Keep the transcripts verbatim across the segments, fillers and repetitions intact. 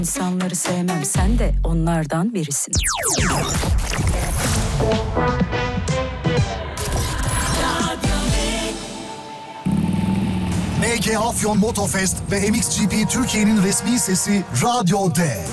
İnsanları sevmem, sen de onlardan birisin. M G Afyon Motofest ve M X G P Türkiye'nin resmi sesi Radyo D.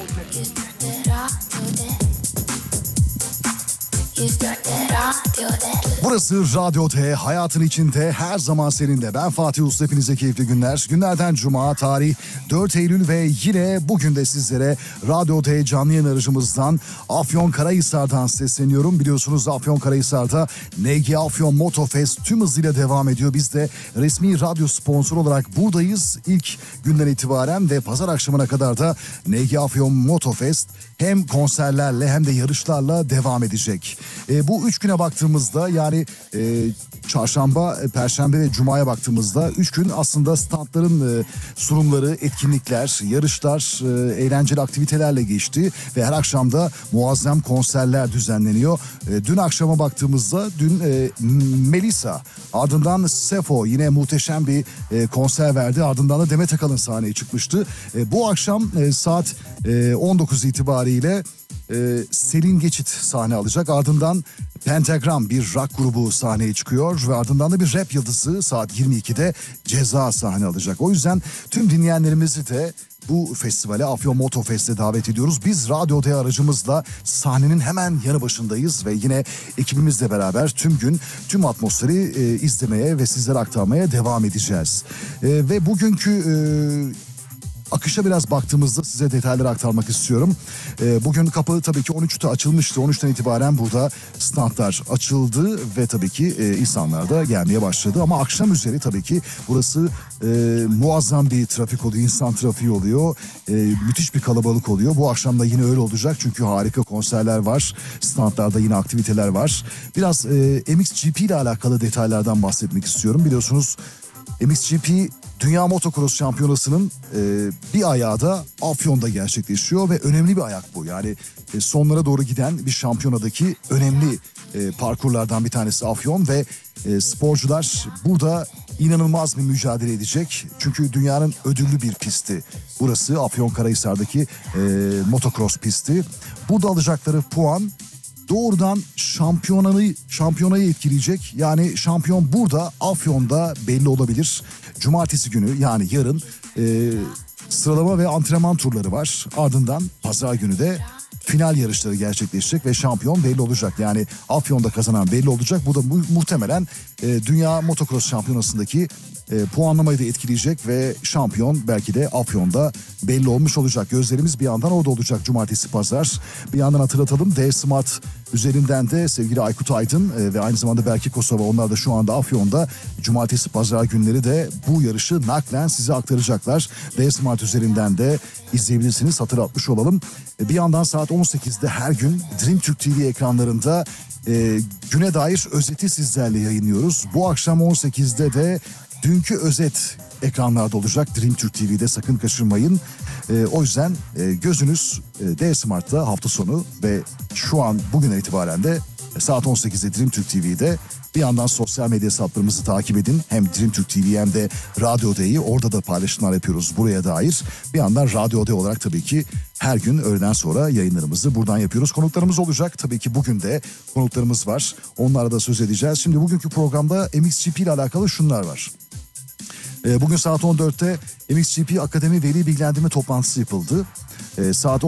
Burası Radyo T, hayatın içinde her zaman seninle. Ben Fatih Usta, hepinize keyifli günler. Günlerden Cuma, tarih dört Eylül ve yine bugün de sizlere Radyo T canlı yayın aracımızdan Afyonkarahisar'dan sesleniyorum. Biliyorsunuz Afyonkarahisar'da N G Afyon Motofest tüm hızıyla devam ediyor. Biz de resmi radyo sponsor olarak buradayız ilk günden itibaren ve pazar akşamına kadar da N G Afyon Motofest hem konserlerle hem de yarışlarla devam edecek. E, bu üç güne baktığımızda, yani e, çarşamba, perşembe ve cumaya baktığımızda üç gün aslında standların e, sunumları, etkinlikler, yarışlar, e, eğlenceli aktivitelerle geçti ve her akşamda muazzam konserler düzenleniyor. E, dün akşama baktığımızda dün e, Melisa, ardından Sefo yine muhteşem bir e, konser verdi. Ardından da Demet Akalın sahneye çıkmıştı. E, bu akşam e, saat e, on dokuz itibariyle Ee, Selin Geçit sahne alacak. Ardından Pentagram, bir rock grubu sahneye çıkıyor ve ardından da bir rap yıldızı saat yirmi ikide Ceza sahne alacak. O yüzden tüm dinleyenlerimizi de bu festivale, Afyon Motofest'e davet ediyoruz. Biz Radyo D aracımızla sahnenin hemen yanı başındayız ve yine ekibimizle beraber tüm gün tüm atmosferi e, izlemeye ve sizlere aktarmaya devam edeceğiz. E, ve bugünkü E, akışa biraz baktığımızda size detayları aktarmak istiyorum. Ee, bugün kapı tabii ki on üçte açılmıştı. on üçten itibaren burada standlar açıldı ve tabii ki e, insanlar da gelmeye başladı. Ama akşam üzeri tabii ki burası e, muazzam bir trafik oluyor. İnsan trafiği oluyor. E, müthiş bir kalabalık oluyor. Bu akşam da yine öyle olacak. Çünkü harika konserler var. Standlarda yine aktiviteler var. Biraz e, M X G P ile alakalı detaylardan bahsetmek istiyorum. Biliyorsunuz M X G P Dünya Motocross Şampiyonası'nın e, bir ayağı da Afyon'da gerçekleşiyor ve önemli bir ayak bu. Yani e, sonlara doğru giden bir şampiyonadaki önemli e, parkurlardan bir tanesi Afyon ve e, sporcular burada inanılmaz bir mücadele edecek. Çünkü dünyanın ödüllü bir pisti. Burası Afyonkarahisar'daki e, motocross pisti. Burada alacakları puan doğrudan şampiyonayı, şampiyonayı etkileyecek. Yani şampiyon burada, Afyon'da belli olabilir. Cumartesi günü, yani yarın e, sıralama ve antrenman turları var. Ardından pazar günü de final yarışları gerçekleşecek ve şampiyon belli olacak. Yani Afyon'da kazanan belli olacak. Bu da mu- muhtemelen e, Dünya Motocross Şampiyonası'ndaki e, puanlamayı da etkileyecek ve şampiyon belki de Afyon'da belli olmuş olacak. Gözlerimiz bir yandan orada olacak cumartesi pazar. Bir yandan hatırlatalım, D Smart üzerinden de sevgili Aykut Aydın e, ve aynı zamanda Berke Kosova, onlar da şu anda Afyon'da cumartesi pazar günleri de bu yarışı naklen size aktaracaklar. D Smart üzerinden de izleyebilirsiniz, hatırlatmış olalım. E, bir yandan saat on sekizde her gün Dream Türk T V ekranlarında e, güne dair özeti sizlerle yayınlıyoruz. Bu akşam on sekizde de dünkü özet ekranlarda olacak Dream Türk T V'de, sakın kaçırmayın. E, o yüzden e, gözünüz e, D Smart'ta hafta sonu ve şu an bugünden itibaren de e, saat on sekizde Dream Türk T V'de. Bir yandan sosyal medya hesaplarımızı takip edin. Hem Dream Türk T V hem de Radyo D'yi, orada da paylaşımlar yapıyoruz buraya dair. Bir yandan Radyo D olarak tabii ki her gün öğleden sonra yayınlarımızı buradan yapıyoruz. Konuklarımız olacak. Tabii ki bugün de konuklarımız var. Onlara da söz edeceğiz. Şimdi bugünkü programda M X G P ile alakalı şunlar var. Bugün saat on dörtte M X G P Akademi Veli Bilgilendirme toplantısı yapıldı. Saat